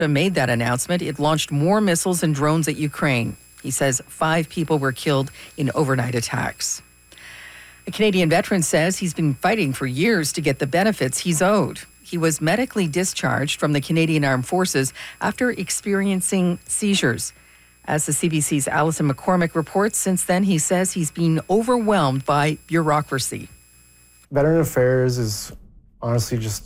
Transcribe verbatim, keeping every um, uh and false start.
made that announcement. It launched more missiles and drones at Ukraine. He says five people were killed in overnight attacks. A Canadian veteran says he's been fighting for years to get the benefits he's owed. He was medically discharged from the Canadian Armed Forces after experiencing seizures. As the C B C's Alison McCormick reports, since then he says he's been overwhelmed by bureaucracy. Veteran Affairs is honestly just